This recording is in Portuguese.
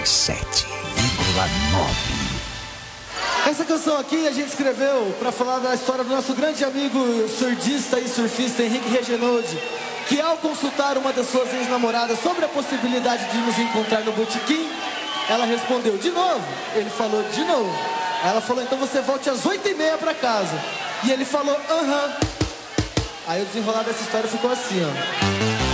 Essa canção aqui a gente escreveu para falar da história do nosso grande amigo surdista e surfista Henrique Regenoldi, que ao consultar uma das suas ex-namoradas sobre a possibilidade de nos encontrar no botequim, ela respondeu, de novo? Ele falou, de novo. Ela falou, então você volte às 8h30 para casa. E ele falou, aham. Aí o desenrolar dessa história ficou assim, ó.